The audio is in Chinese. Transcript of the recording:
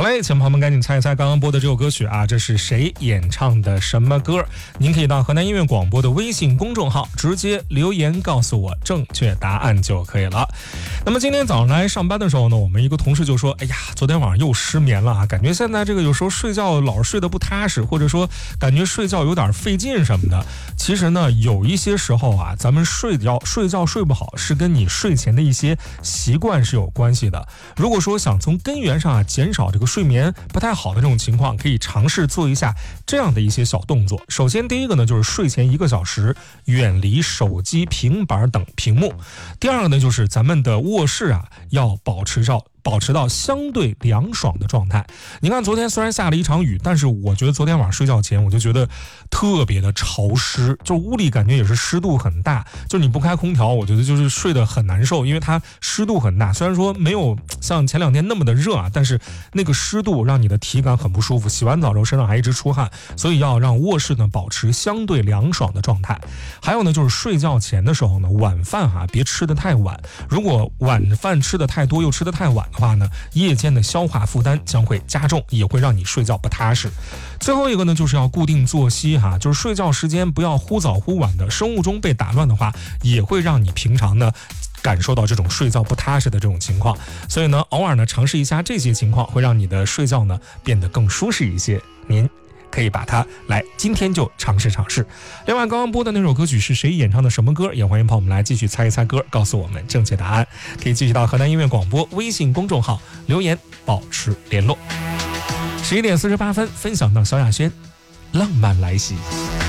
嘞，请朋友们赶紧猜一猜刚刚播的这首歌曲啊，这是谁演唱的什么歌？您可以到河南音乐广播的微信公众号直接留言告诉我正确答案就可以了。那么今天早上来上班的时候呢，我们一个同事就说，哎呀，昨天晚上又失眠了啊，感觉现在这个有时候睡觉老是睡得不踏实，或者说感觉睡觉有点费劲什么的。其实呢，有一些时候啊，咱们睡觉睡不好是跟你睡前的一些习惯是有关系的。如果说想从根源上啊减少这个睡眠不太好的这种情况，可以尝试做一下这样的一些小动作。首先第一个呢，就是睡前1个小时远离手机、平板等屏幕。第二个呢，就是咱们的卧室啊要保持到相对凉爽的状态。你看昨天虽然下了一场雨，但是我觉得昨天晚上睡觉前我就觉得特别的潮湿，就屋里感觉也是湿度很大，就你不开空调我觉得就是睡得很难受，因为它湿度很大。虽然说没有像前2天那么的热啊，但是那个湿度让你的体感很不舒服，洗完澡之后身上还一直出汗，所以要让卧室呢保持相对凉爽的状态。还有呢，就是睡觉前的时候呢，晚饭啊别吃得太晚，如果晚饭吃得太多又吃得太晚的话呢，夜间的消化负担将会加重，也会让你睡觉不踏实。最后一个呢，就是要固定作息哈，就是睡觉时间不要忽早忽晚的，生物钟被打乱的话，也会让你平常呢感受到这种睡觉不踏实的这种情况。所以呢，偶尔呢尝试一下这些情况，会让你的睡觉呢变得更舒适一些。您可以把它来今天就尝试尝试。另外刚刚播的那首歌曲是谁演唱的什么歌，也欢迎朋友们来继续猜一猜歌，告诉我们正确答案。可以继续到河南音乐广播微信公众号留言保持联络。11点48分分享到萧亚轩浪漫来袭。